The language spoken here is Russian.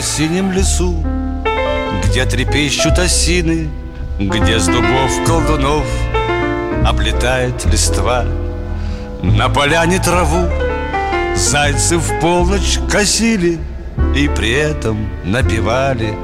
В синем лесу, где трепещут осины, где с дубов колдунов облетает листва, на поляне траву зайцы в полночь косили и при этом напевали: